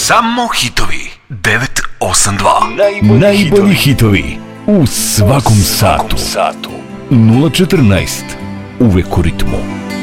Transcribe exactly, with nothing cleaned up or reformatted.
Samo hitovi devet osam dva. Najbolji, Najbolji hitovi u svakom satu. nula četrnaest. Uvek u ritmu.